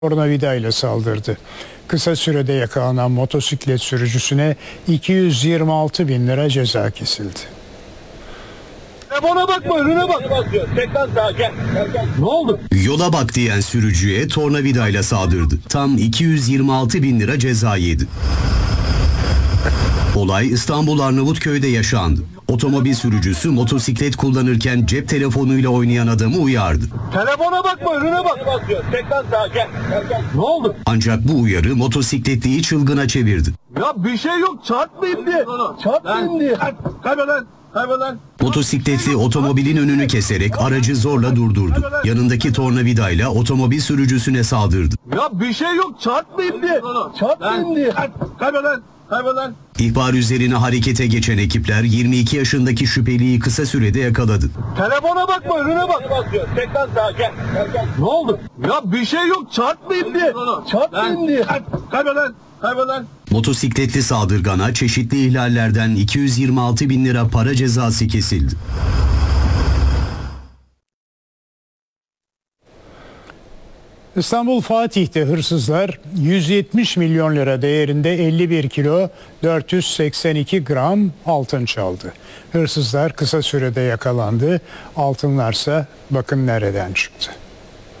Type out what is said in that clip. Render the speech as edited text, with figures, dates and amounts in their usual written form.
tornavida ile saldırdı. Kısa sürede yakalanan motosiklet sürücüsüne 226 bin lira ceza kesildi. Telefona bakma, önüne bak. Tekrar sağa gel. Ne oldu? Yola bak diyen sürücüye tornavidayla saldırdı. Tam 226 bin lira ceza yedi. Olay İstanbul Arnavutköy'de yaşandı. Otomobil sürücüsü motosiklet kullanırken cep telefonuyla oynayan adamı uyardı. Telefona bakma, önüne bak. Tekrar sağa gel. Ne oldu? Ancak bu uyarı motosikletliyi çılgına çevirdi. Ya bir şey yok, çarpmayayım diye. Çarpmayayım diye. Kaybeden. Motosikletli otomobilin önünü keserek aracı zorla durdurdu. Yanındaki tornavidayla otomobil sürücüsüne saldırdı. Ya bir şey yok, çarpmayayım diye. Çarpmayayım diye. Kaybeden. İhbar üzerine harekete geçen ekipler 22 yaşındaki şüpheliyi kısa sürede yakaladı. Telefona bakma, önüne bak. Tekrar sağa gel. Ne oldu? Ya bir şey yok, çarpmayayım diye. Çarpmayayım diye. Kaybeden. Motosikletli saldırgana çeşitli ihlallerden 226 bin lira para cezası kesildi. İstanbul Fatih'te hırsızlar 170 milyon lira değerinde 51 kilo 482 gram altın çaldı. Hırsızlar kısa sürede yakalandı. Altınlarsa bakın nereden çıktı.